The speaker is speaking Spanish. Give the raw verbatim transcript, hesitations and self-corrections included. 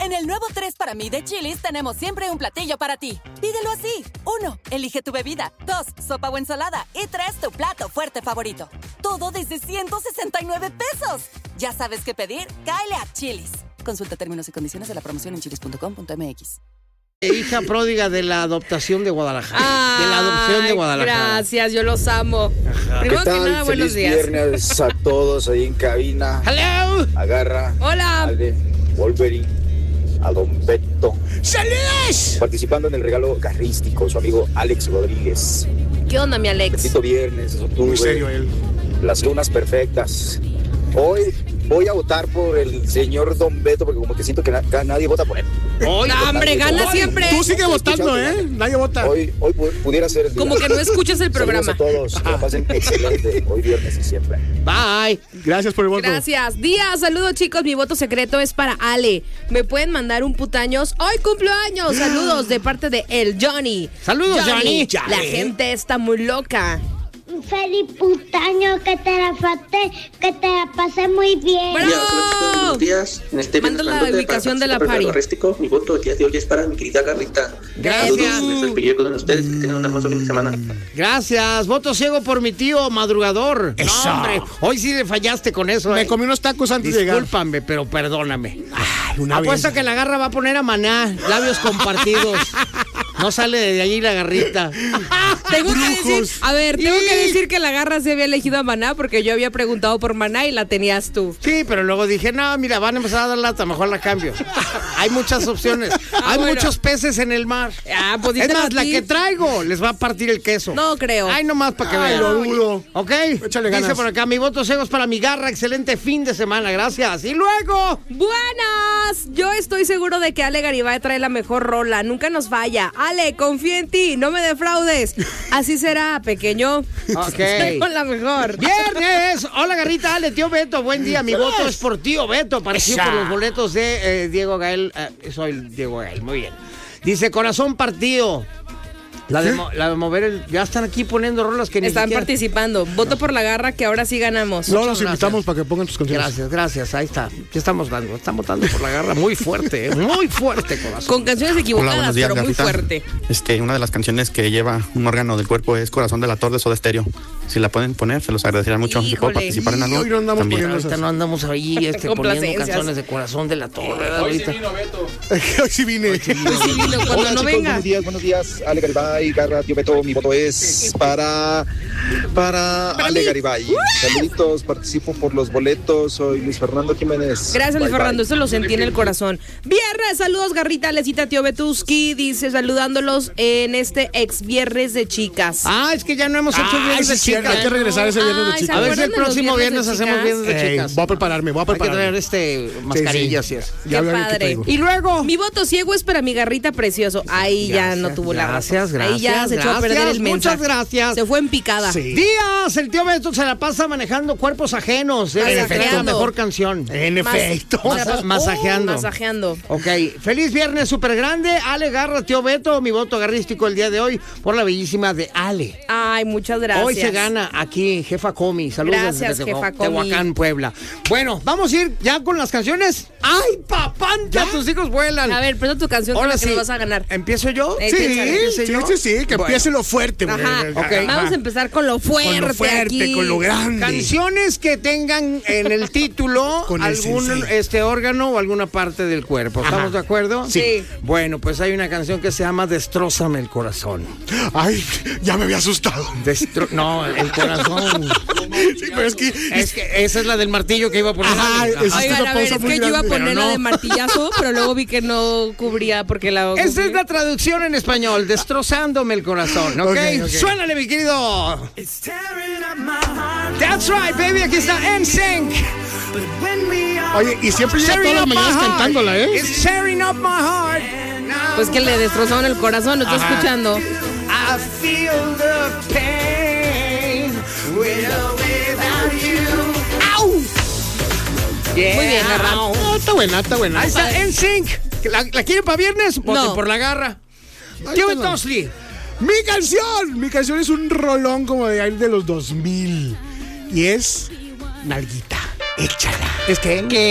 En el nuevo tres para mí de Chili's tenemos siempre un platillo para ti. Pídelo así. Uno, elige tu bebida. Dos, sopa o ensalada. Y tres, tu plato fuerte favorito. Todo desde ciento sesenta y nueve pesos. Ya sabes qué pedir, cáele a Chili's. Consulta términos y condiciones de la promoción en chilis punto com punto m x. Hija pródiga de la adoptación de Guadalajara. Ay, de la adopción de Guadalajara. Gracias, yo los amo. Ajá. Primero ¿Qué tal? que nada, buenos Feliz días. viernes a todos ahí en cabina. Hello. Agarra. Hola. Ale, Wolverine, a Don Beto. ¡Saludos! Participando en el regalo garrístico, su amigo Alex Rodríguez. ¿Qué onda, mi Alex? Bendito viernes, eso tuve. Muy serio él. Las lunas perfectas. Hoy voy a votar por el señor Don Beto porque como que siento que na- nadie vota por él. Hoy, No, hombre, gana Hoy, siempre. Tú sigue Estoy votando, escuchando, ¿eh? Nadie vota. Hoy, hoy pu- pudiera ser el día. Como que no escuchas el programa. Saludos a todos, que la pasen excelente. Hoy viernes y siempre. bye. Gracias por el voto. Gracias. Día, saludos chicos. Mi voto secreto es para Ale. ¿Me pueden mandar un putaños? Hoy cumplo años. Saludos de parte de el Johnny. Saludos, Johnny. La gente está muy loca. Un feliz putaño, que te la fate, que te la pasé muy bien. ¡Bravo! Buenos días. En este Manda la viernes, ubicación de la para party. party. Mi voto el día de hoy es para mi querida Garrita. Gracias. Saludos, me despedí con ustedes. Que tengan una hermosa fin de semana. Gracias. Voto ciego por mi tío madrugador. Eso. No, hombre, hoy sí le fallaste con eso. Me eh. comí unos tacos antes de llegar. Discúlpame, pero perdóname. Ay, una Apuesto vez. que la garra va a poner a Maná, labios compartidos. No sale de allí la garrita. Tengo que decir, Brujos. a ver, tengo Y- que decir que la garra se había elegido a Maná porque yo había preguntado por Maná y la tenías tú. Sí, pero luego dije, no, mira, van a empezar a dar lata, mejor la cambio. Hay muchas opciones. Ah, Hay bueno. muchos peces en el mar. Ah, pues Es díselo más, a la ti. que traigo les va a partir el queso. No creo. Ay, nomás para que Ay, vean. lo dudo. ¿Ok? Échale Dice ganas. por acá, mi voto ciego es para mi garra. Excelente fin de semana, gracias. Y luego... Buenas, yo estoy seguro de que Ale Garibay trae la mejor rola, nunca nos falla. Ale, confío en ti, no me defraudes. Así será, pequeño. Ok. Traigo la mejor. Viernes, hola garrita, Ale, tío Beto, buen día, mi voto es por tío Beto, participo por los boletos de eh, Diego Gael, eh, soy Diego Gael, muy bien. Dice, corazón partido, la de, mo- la de mover el, ya están aquí poniendo rolas que ni Están siquiera- participando. Voto por la garra que ahora sí ganamos. No, los Muchas invitamos gracias. para que pongan tus canciones. Gracias, gracias, ahí está, ¿qué estamos dando? Están votando por la garra muy fuerte, eh, muy fuerte, corazón. Con canciones equivocadas, Hola, buenos días, pero muy Garrita. fuerte. Este, una de las canciones que lleva un órgano del cuerpo es Corazón del Ator de Soda Stereo. Si la pueden poner, se los agradecería mucho. Si puedo Híjole. participar en algo, Hoy no andamos también. poniendo Ahorita esas. no andamos ahí este, poniendo Complacencias. canciones de corazón de la torre, ¿verdad, Hoy ahorita? sí vine. Pues sí vino, cuando Hola, no chicos, venga. buenos días, buenos días. Ale Garibay, Garra, tío Beto, mi voto es para, para, Para Ale mí. Garibay. Saluditos, participo por los boletos. Soy Luis Fernando Jiménez. Gracias, Luis Bye, Fernando. bye. Eso lo sentí en el corazón. Viernes, saludos, Garrita, Lecita, tío Betuski. Dice, saludándolos en este ex viernes de chicas. Ah, es que ya no hemos hecho Ay, viernes sí, de es cierto, chicas. hay que regresar ese viernes de Ay, chicas. A ver si ¿Se el acuerdan de los próximo viernes viernes de hacemos chicas? viernes de Ey, chicas. voy a prepararme, voy a Hay que prepararme. traer este mascarillas Sí, y eso. Ya Qué verán qué padre. traigo. Y luego. Mi voto ciego es para mi garrita precioso. Ahí ya Gracias, no tuvo la gracias, razón. Ahí ya gracias, se echó a perder gracias, el mensaje. muchas gracias. Se fue en picada. Sí. Días, el tío Beto se la pasa manejando cuerpos ajenos. Debe de tener la Masajeando. mejor canción. En Mas- efecto. Masa- Oh, masajeando. masajeando. Ok, feliz viernes súper grande. Ale Garra, tío Beto, mi voto garrístico el día de hoy por la bellísima de Ale. Ay, muchas gracias. Hoy se gana aquí, Jefa Comi. Saludos Gracias, desde Jefa Tehu- Comi. Tehuacán, Puebla. Bueno, vamos a ir ya con las canciones. ¡Ay, papanta! Tus hijos vuelan. A ver, presenta tu canción con Ahora la que sí. nos vas a ganar. ¿Empiezo yo? Eh, Sí, échale. ¿Empiezo sí, yo? sí, sí, que Bueno. empiece lo fuerte. güey. Ajá, ok. Vamos a empezar con lo fuerte, Con lo fuerte, aquí. con lo grande. Canciones que tengan en el título Con el algún sensei. este órgano o alguna parte del cuerpo. ¿Estamos Ajá. de acuerdo? Sí. Bueno, pues hay una canción que se llama Destrózame el corazón. Ay, ya me había asustado. Destro- no, el corazón. Sí, pero es que. Es que esa es la del martillo que iba a poner. Ajá, Ale. es- Oigan, una a ver, pausa es muy que yo iba a grande. poner Pero la no. de martillazo, pero luego vi que no cubría porque la... Esa es la traducción en español, destrozándome el corazón, ¿ok? Ok, ok. Suénale, mi querido. That's right, baby, aquí está N Sync. Oye, y siempre llega Tearing todas las up my mañanas heart. cantándola, ¿eh? It's tearing up my heart. Pues que le destrozaron el corazón, ¿lo estás Ajá. escuchando? I feel the pain with or without you. ¡Au! Yeah. Muy bien, Garra. Ah, está buena, está buena. Ahí está N Sync. ¿La, ¿La quieren para viernes? Voten No. por la garra. Ahí Tío está. Betosli. Mi canción, mi canción es un rolón como de ahí de los dos mil y es Nalguita, échala. Es que...